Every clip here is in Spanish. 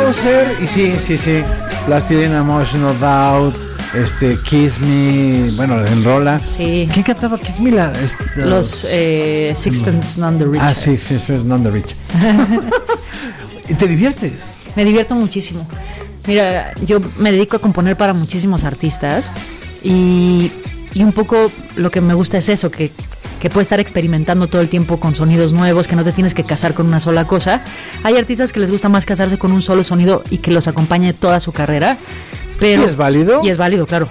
pudo ser, y sí. Plastilina Motion, No Doubt, Kiss Me, bueno, en Rola. Sí. ¿Quién cantaba Kiss Me? Los Sixpence None the Richer. Ah, sí, Sixpence None the Richer. ¿Y te diviertes? Me divierto muchísimo. Mira, yo me dedico a componer para muchísimos artistas y un poco lo que me gusta es eso, que puedes estar experimentando todo el tiempo con sonidos nuevos, que no te tienes que casar con una sola cosa. Hay artistas que les gusta más casarse con un solo sonido y que los acompañe toda su carrera. Pero, ¿y es válido? Y es válido, claro.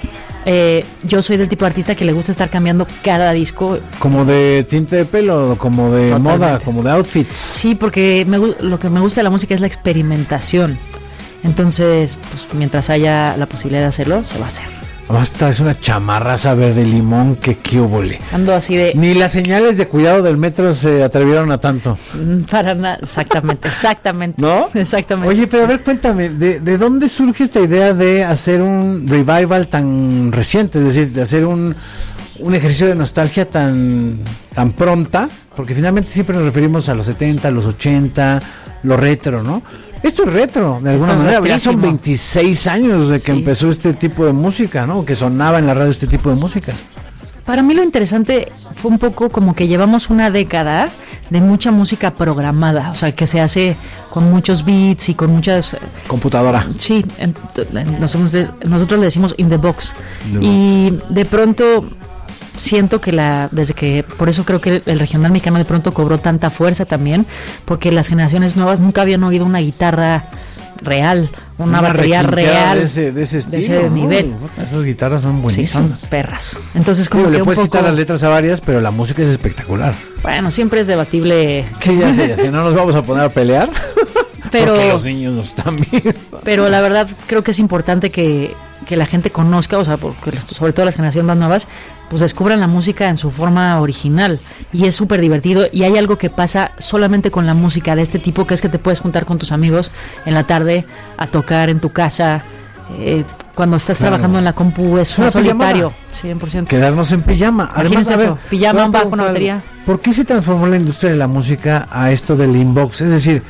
Yo soy del tipo de artista que le gusta estar cambiando cada disco. ¿Como de tinte de pelo, como de Totalmente. moda, como de outfits? Sí, porque lo que me gusta de la música es la experimentación. Entonces, pues mientras haya la posibilidad de hacerlo, se va a hacer. Basta, es una chamarraza verde limón, que húbole. Ando así de... Ni las señales de cuidado del metro se atrevieron a tanto. Para nada, exactamente. ¿No? Exactamente. Oye, pero a ver, cuéntame, ¿de dónde surge esta idea de hacer un revival tan reciente? Es decir, de hacer un ejercicio de nostalgia tan pronta, porque finalmente siempre nos referimos a los 70, a los 80, lo retro, ¿no? Esto es retro, de alguna manera. Ya son 26 años de que empezó este tipo de música, ¿no? Que sonaba en la radio este tipo de música. Para mí lo interesante fue un poco como que llevamos una década de mucha música programada, o sea, que se hace con muchos beats y con muchas... Computadora. Sí, nosotros le decimos in the box. Y de pronto... siento que desde que, por eso creo que el regional mexicano de pronto cobró tanta fuerza también, porque las generaciones nuevas nunca habían oído una guitarra real, una batería real de ese estilo, de ese nivel. Esas guitarras son buenísimas. Sí, son perras. Entonces como le puedes quitar las letras a varias, pero la música es espectacular. Bueno, siempre es debatible. Sí, ya sé, no nos vamos a poner a pelear. Pero porque los niños nos están viendo. Pero la verdad creo que es importante que la gente conozca, o sea, porque sobre todo las generaciones más nuevas, pues descubran la música en su forma original, y es súper divertido. Y hay algo que pasa solamente con la música de este tipo, que es que te puedes juntar con tus amigos en la tarde a tocar en tu casa, cuando estás trabajando en la compu, es un solitario, 100%. Quedarnos en pijama. Además, eso, pijama, un bajo, una batería. ¿Por qué se transformó la industria de la música a esto del inbox? Es decir,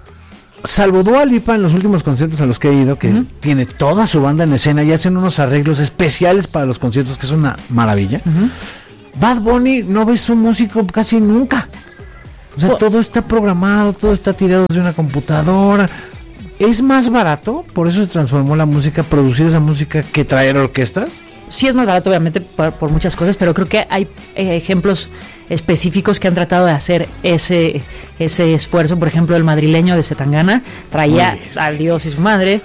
salvo Dua Lipa en los últimos conciertos a los que he ido, que tiene toda su banda en escena y hacen unos arreglos especiales para los conciertos, que es una maravilla. Bad Bunny no ves un músico casi nunca. O sea, todo está programado, todo está tirado de una computadora. ¿Es más barato? Por eso se transformó la música, producir esa música, que traer orquestas. Sí, es más barato, obviamente, por muchas cosas, pero creo que hay ejemplos específicos que han tratado de hacer ese esfuerzo. Por ejemplo, el madrileño de Zetangana traía al Dios y su madre.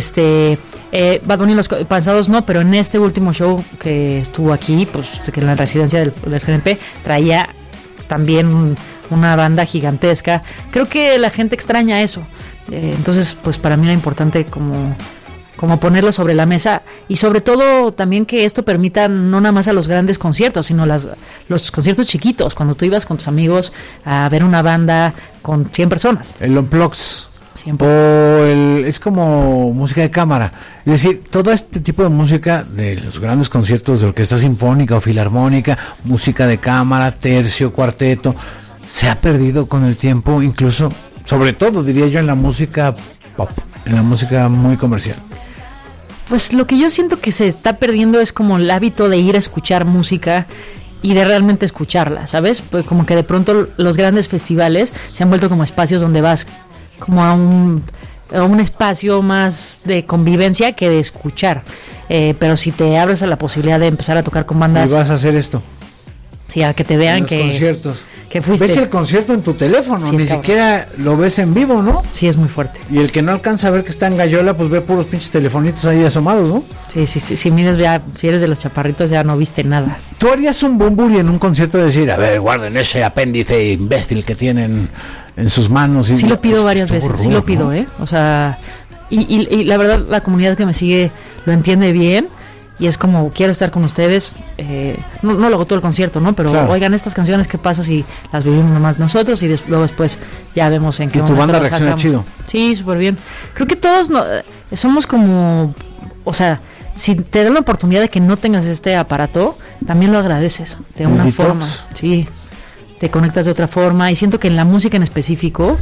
Bad Bunny los pasados no, pero en este último show que estuvo aquí, pues que en la residencia del GNP, traía también una banda gigantesca. Creo que la gente extraña eso. Entonces, pues para mí era importante como ponerlo sobre la mesa, y sobre todo también que esto permita no nada más a los grandes conciertos, sino los conciertos chiquitos, cuando tú ibas con tus amigos a ver una banda con 100 personas. El Unplugs. Siempre. Es como música de cámara. Es decir, todo este tipo de música de los grandes conciertos de orquesta sinfónica o filarmónica, música de cámara, tercio, cuarteto, se ha perdido con el tiempo, incluso, sobre todo diría yo, en la música pop, en la música muy comercial. Pues lo que yo siento que se está perdiendo es como el hábito de ir a escuchar música y de realmente escucharla, ¿sabes? Pues como que de pronto los grandes festivales se han vuelto como espacios donde vas como a un espacio más de convivencia que de escuchar. Pero si te abres a la posibilidad de empezar a tocar con bandas... Y vas a hacer esto. Sí, a que te vean los conciertos. Que fuiste. Ves el concierto en tu teléfono, sí, ni siquiera lo ves en vivo, ¿no? Sí, es muy fuerte. Y el que no alcanza a ver que está en Gallola, pues ve puros pinches telefonitos ahí asomados, ¿no? Sí, si mides ya, si eres de los chaparritos ya no viste nada. ¿Tú harías un Bunbury en un concierto de decir, a ver, guarden ese apéndice imbécil que tienen en sus manos? Y sí lo pido varias veces, sí lo pido, ¿no? O sea, y la verdad la comunidad que me sigue lo entiende bien. Y es como, quiero estar con ustedes, no lo hago todo el concierto, ¿no? Pero claro, oigan, estas canciones, ¿qué pasa si las vivimos nomás nosotros? Y luego después ya vemos en qué momento. ¿Y tu banda reacciona chido? Sí, súper bien. Creo que todos somos como, o sea, si te dan la oportunidad de que no tengas este aparato, también lo agradeces de una forma. Sí, te conectas de otra forma. Y siento que en la música en específico,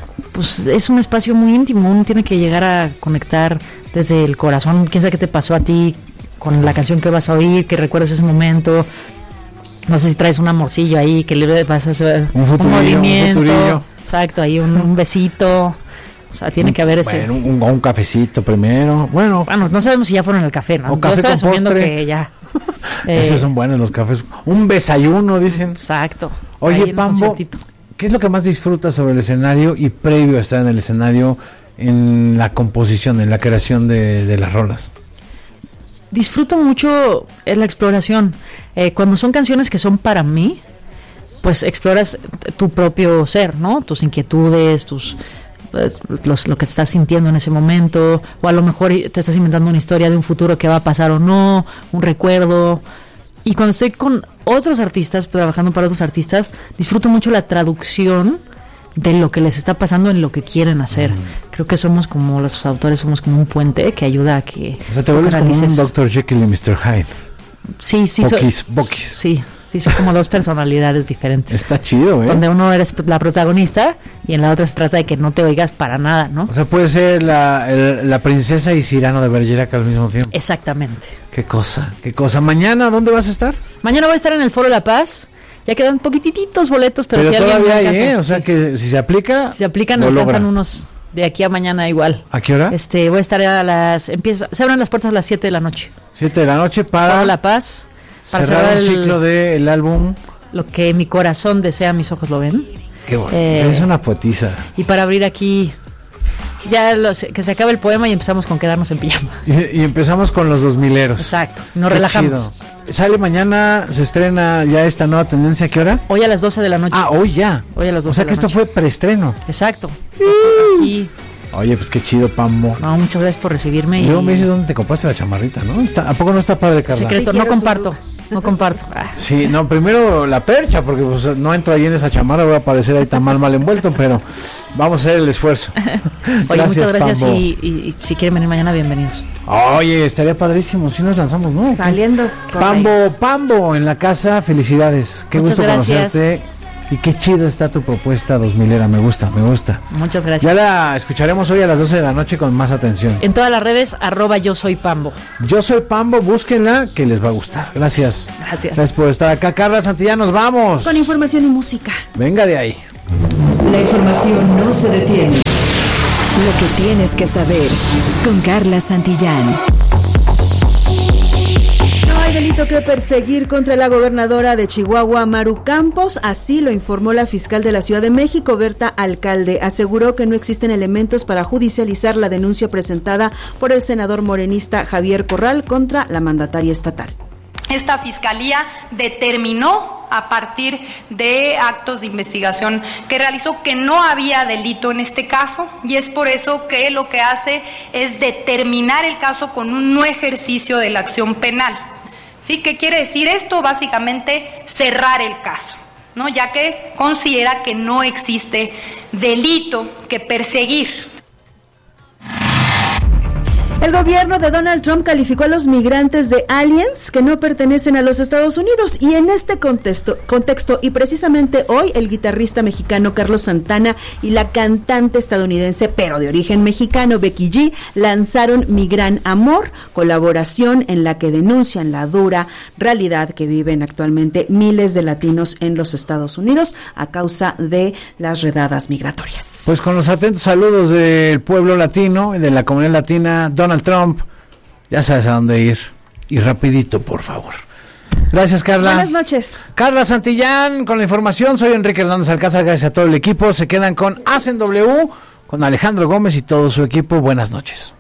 pues es un espacio muy íntimo, uno tiene que llegar a conectar desde el corazón. Quién sabe qué te pasó a ti con la canción que vas a oír, que recuerdes ese momento. No sé si traes un amorcillo ahí, que le vas a hacer un movimiento. Exacto, ahí un besito. O sea, tiene que haber ese... Bueno, un cafecito primero. Bueno, no sabemos si ya fueron al café, ¿no? O café yo estaba con asumiendo postre. que ya... Esos son buenos los cafés. Un desayuno, dicen. Exacto. Oye, Pambo, ¿qué es lo que más disfrutas sobre el escenario y previo a estar en el escenario en la composición, en la creación de las rolas? Disfruto mucho la exploración. Cuando son canciones que son para mí, pues exploras tu propio ser, ¿no? Tus inquietudes, lo que estás sintiendo en ese momento, o a lo mejor te estás inventando una historia de un futuro que va a pasar o no, un recuerdo. Y cuando estoy con otros artistas, trabajando para otros artistas, disfruto mucho la traducción de lo que les está pasando en lo que quieren hacer. Creo que somos como los autores, somos como un puente que ayuda a que... O sea, te vuelves como un Dr. Jekyll y Mr. Hyde. Sí. Bokis. Sí, son como dos personalidades diferentes. Está chido, ¿eh? Donde uno eres la protagonista y en la otra se trata de que no te oigas para nada, ¿no? O sea, puede ser la princesa y Cyrano de Bergerac al mismo tiempo. Exactamente. Qué cosa. ¿Mañana dónde vas a estar? Mañana voy a estar en el Foro La Paz. Ya quedan poquititos boletos, pero si todavía hay, o sea que si se aplica... Si se aplican, alcanzan unos de aquí a mañana igual. ¿A qué hora? Voy a estar se abren las puertas a las 7 de la noche. 7 de la noche para... Foro La Paz. Para cerrar el ciclo del álbum... Lo que mi corazón desea, mis ojos lo ven. Qué bueno, es una poetisa. Y para abrir aquí... Ya que se acabe el poema y empezamos con quedarnos en pijama. Y empezamos con los 2000eros. Exacto, nos relajamos. Chido. Sale mañana, se estrena ya esta nueva tendencia, ¿a qué hora? Hoy a las 12 de la noche. Hoy ya. Hoy a las 12 de la noche. O sea que esto fue preestreno. Exacto. Aquí. Oye, pues qué chido, Pambo. No, muchas gracias por recibirme. Luego me dices dónde te compraste la chamarrita, ¿no? ¿A poco no está padre, Carla? Secreto, no comparto. Sí, no, primero la percha, porque pues, no entro ahí en esa chamarra, voy a parecer ahí tan mal envuelto, pero vamos a hacer el esfuerzo. Oye, muchas gracias y si quieren venir mañana, bienvenidos. Oye, estaría padrísimo si nos lanzamos, ¿no? Saliendo. Pambo, en la casa, felicidades. Qué muchas gusto gracias. Conocerte. Y qué chido está tu propuesta 2000era, me gusta. Muchas gracias. Ya la escucharemos hoy a las 12 de la noche con más atención. En todas las redes, @yo soy Pambo. Yo soy Pambo, búsquenla, que les va a gustar. Gracias. Gracias por estar acá. Carla Santillán, nos vamos. Con información y música. Venga de ahí. La información no se detiene. Lo que tienes que saber con Carla Santillán. No hay delito que perseguir contra la gobernadora de Chihuahua, Maru Campos, así lo informó la fiscal de la Ciudad de México, Berta Alcalde. Aseguró que no existen elementos para judicializar la denuncia presentada por el senador morenista Javier Corral contra la mandataria estatal. Esta fiscalía determinó a partir de actos de investigación que realizó que no había delito en este caso, y es por eso que lo que hace es determinar el caso con un no ejercicio de la acción penal. ¿Sí? ¿Qué quiere decir esto? Básicamente cerrar el caso, ¿no? Ya que considera que no existe delito que perseguir. El gobierno de Donald Trump calificó a los migrantes de aliens que no pertenecen a los Estados Unidos, y en este contexto y precisamente hoy el guitarrista mexicano Carlos Santana y la cantante estadounidense pero de origen mexicano Becky G lanzaron Mi Gran Amor, colaboración en la que denuncian la dura realidad que viven actualmente miles de latinos en los Estados Unidos a causa de las redadas migratorias. Pues con los atentos saludos del pueblo latino y de la comunidad latina, Donald Trump, ya sabes a dónde ir. Y rapidito, por favor. Gracias, Carla. Buenas noches. Carla Santillán con la información. Soy Enrique Hernández Alcázar. Gracias a todo el equipo. Se quedan con Hacen W, con Alejandro Gómez y todo su equipo. Buenas noches.